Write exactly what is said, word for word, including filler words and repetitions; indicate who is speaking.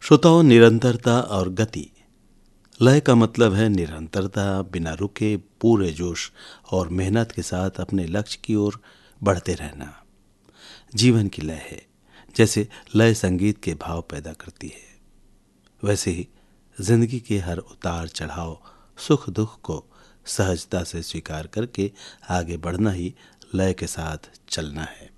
Speaker 1: श्रोताओं, निरंतरता और गति। लय का मतलब है निरंतरता, बिना रुके पूरे जोश और मेहनत के साथ अपने लक्ष्य की ओर बढ़ते रहना। जीवन की लय है। जैसे लय संगीत के भाव पैदा करती है, वैसे ही जिंदगी के हर उतार चढ़ाव, सुख दुख को सहजता से स्वीकार करके आगे बढ़ना ही लय के साथ चलना है।